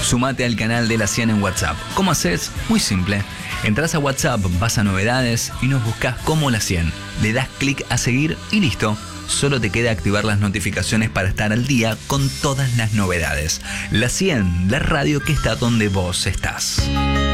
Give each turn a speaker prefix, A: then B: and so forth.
A: Sumate al canal de La 100 en WhatsApp. ¿Cómo haces? Muy simple. Entrás a WhatsApp, vas a novedades y nos buscas como La 100. Le das clic a seguir y listo. Solo te queda activar las notificaciones para estar al día con todas las novedades. La 100, la radio que está donde vos estás.